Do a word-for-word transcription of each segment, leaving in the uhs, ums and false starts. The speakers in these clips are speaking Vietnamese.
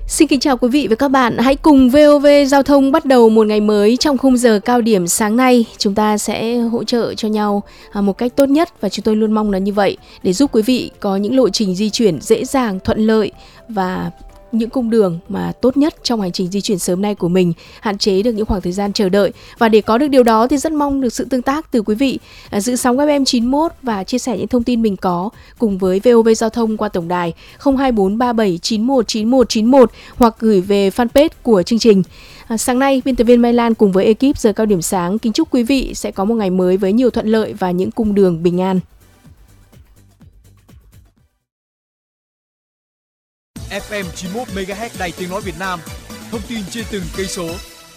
Xin kính chào quý vị và các bạn. Hãy cùng vê o vê Giao thông bắt đầu một ngày mới trong khung giờ cao điểm sáng nay. Chúng ta sẽ hỗ trợ cho nhau một cách tốt nhất và chúng tôi luôn mong là như vậy để giúp quý vị có những lộ trình di chuyển dễ dàng, thuận lợi và những cung đường mà tốt nhất trong hành trình di chuyển sớm nay của mình, hạn chế được những khoảng thời gian chờ đợi. Và để có được điều đó thì rất mong được sự tương tác từ quý vị. À, giữ sóng ép em chín mốt và chia sẻ những thông tin mình có cùng với vê o vê Giao thông qua tổng đài không hai bốn ba bảy chín một chín một chín một hoặc gửi về fanpage của chương trình. À, sáng nay, biên tập viên Mai Lan cùng với ekip giờ cao điểm sáng kính chúc quý vị sẽ có một ngày mới với nhiều thuận lợi và những cung đường bình an. ép em chín mốt mê ga héc Đài Tiếng nói Việt Nam, thông tin trên từng cây số.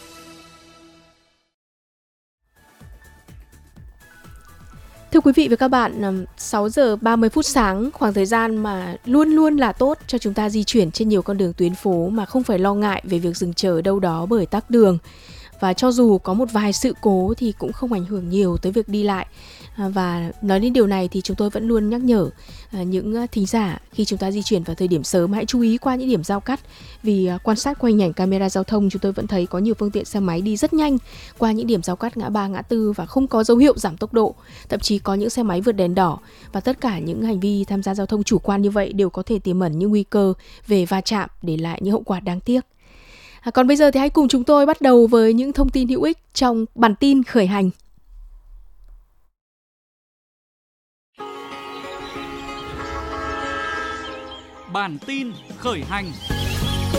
Thưa quý vị và các bạn, sáu giờ ba mươi phút sáng, khoảng thời gian mà luôn luôn là tốt cho chúng ta di chuyển trên nhiều con đường tuyến phố mà không phải lo ngại về việc dừng chờ đâu đó bởi tắc đường. Và cho dù có một vài sự cố thì cũng không ảnh hưởng nhiều tới việc đi lại. Và nói đến điều này thì chúng tôi vẫn luôn nhắc nhở những thính giả khi chúng ta di chuyển vào thời điểm sớm hãy chú ý qua những điểm giao cắt. Vì quan sát qua hình ảnh camera giao thông chúng tôi vẫn thấy có nhiều phương tiện xe máy đi rất nhanh qua những điểm giao cắt ngã ba, ngã tư và không có dấu hiệu giảm tốc độ. Thậm chí có những xe máy vượt đèn đỏ. Và tất cả những hành vi tham gia giao thông chủ quan như vậy đều có thể tiềm ẩn những nguy cơ về va chạm, để lại những hậu quả đáng tiếc. À, còn bây giờ thì hãy cùng chúng tôi bắt đầu với những thông tin hữu ích trong bản tin khởi hành. Bản tin khởi hành.